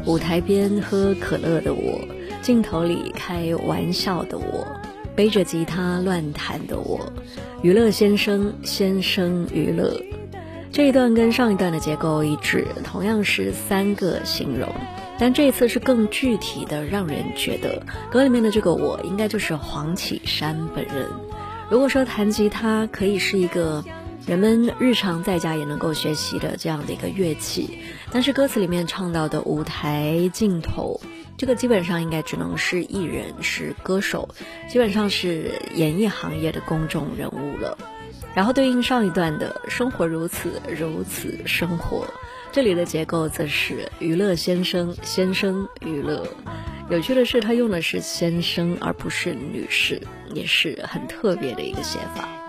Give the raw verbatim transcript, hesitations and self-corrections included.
舞台边喝可乐的我，镜头里开玩笑的我，背着吉他乱弹的我，娱乐先生，先生娱乐。这一段跟上一段的结构一致，同样是三个形容，但这次是更具体的，让人觉得歌里面的这个我应该就是黄绮珊本人。如果说弹吉他可以是一个人们日常在家也能够学习的这样的一个乐器，但是歌词里面唱到的舞台镜头，这个基本上应该只能是艺人，是歌手，基本上是演艺行业的公众人物了。然后对应上一段的生活如此如此生活，这里的结构则是娱乐先生，先生娱乐。有趣的是他用的是先生而不是女士，也是很特别的一个写法。